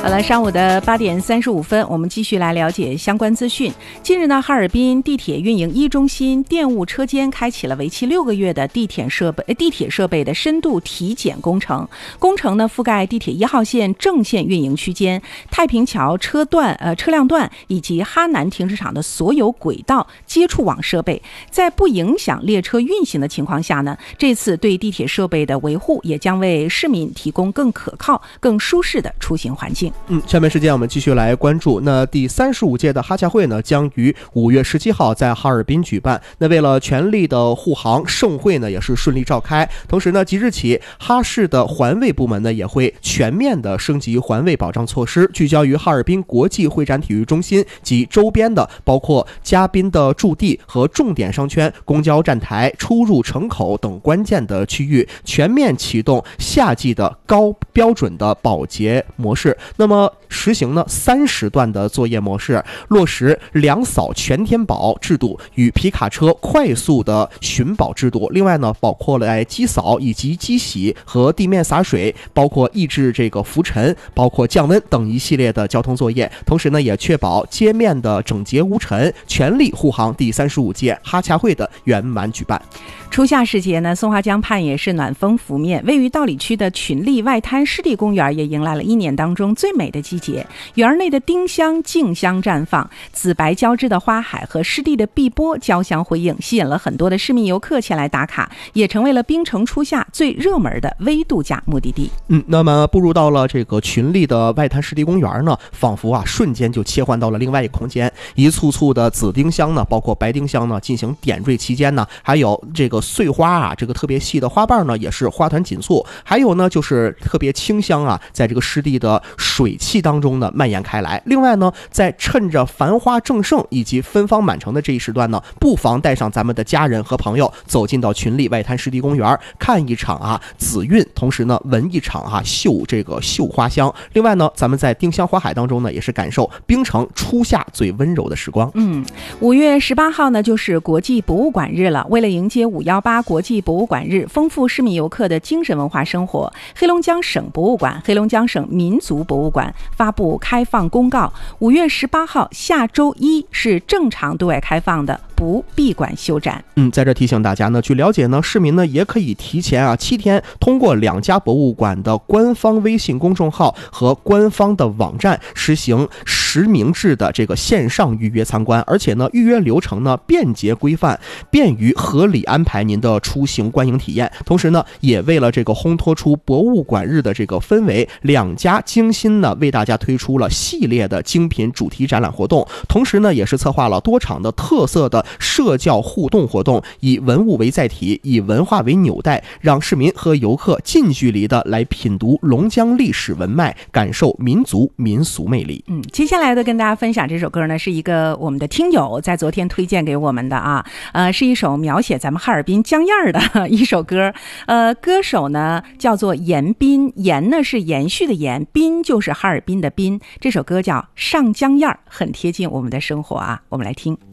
好了，上午的8点35分，我们继续来了解相关资讯。近日呢，哈尔滨地铁运营1中心电务车间开启了为期6个月的地铁设备的深度体检工程。工程呢，覆盖地铁1号线正线运营区间、太平桥车辆段以及哈南停车场的所有轨道接触网设备。在不影响列车运行的情况下呢，这次对地铁设备的维护也将为市民提供更可靠、更舒适的出行环境。 下面时间我们继续来关注。那第35届的哈洽会呢，将于5月17号在哈尔滨举办。那为了全力的护航，盛会呢也是顺利召开。同时呢，即日起，哈市的环卫部门呢也会全面的升级环卫保障措施，聚焦于哈尔滨国际会展体育中心及周边的，包括嘉宾的驻地和重点商圈、公交站台、出入城口等关键的区域，全面启动夏季的高标准的保洁模式。那么实行呢3时段的作业模式，落实2扫全天保制度与皮卡车快速的巡保制度。另外呢，包括了机扫以及机洗和地面洒水，包括抑制这个浮尘，包括降温等一系列的交通作业。同时呢，也确保街面的整洁无尘，全力护航第35届哈洽会的圆满举办。 初夏时节呢，松花江畔也是暖风拂面，位于道里区的群力外滩湿地公园也迎来了1年当中最美的季节。园内的丁香、竞香绽放，紫白交织的花海和湿地的碧波交相辉映，吸引了很多的市民游客前来打卡，也成为了冰城初夏最热门的微度假目的地。 那么步入到了这个群力的外滩湿地公园呢，仿佛瞬间就切换到了另外一个空间。一簇簇的紫丁香呢，包括白丁香呢，进行点缀期间呢，还有这个碎花这个特别细的花瓣呢，也是花团锦簇。还有呢，就是特别清香在这个湿地的水汽当中呢蔓延开来。另外呢，在趁着繁花正盛以及芬芳满城的这一时段呢，不妨带上咱们的家人和朋友，走进到群力外滩湿地公园，看一场紫韵，同时呢，闻一场嗅花香。另外呢，咱们在丁香花海当中呢，也是感受冰城初夏最温柔的时光。 5月18号呢，就是国际博物馆日了。为了迎接518国际博物馆日，丰富市民游客的精神文化生活，黑龙江省博物馆、黑龙江省民族博物馆发布开放公告，5月18号下周一是正常对外开放的，不闭馆休展。 在这提醒大家呢，据了解呢，市民呢也可以提前7天通过2家博物馆的官方微信公众号和官方的网站实行实名制的这个线上预约参观，而且呢，预约流程呢便捷规范，便于合理安排您的出行观影体验。同时呢，也为了这个烘托出博物馆日的这个氛围，2家精心呢为大家推出了系列的精品主题展览活动，同时呢，也是策划了多场的特色的社交互动活动，以文物为载体，以文化为纽带，让市民和游客近距离的来品读龙江历史文脉，感受民族民俗魅力。 接下来的跟大家分享这首歌呢，是一个我们的听友在昨天推荐给我们的是一首描写咱们哈尔滨江燕的一首歌。歌手呢叫做延斌，延呢是延续的延，斌就是哈尔滨的滨。这首歌叫上江燕，很贴近我们的生活我们来听。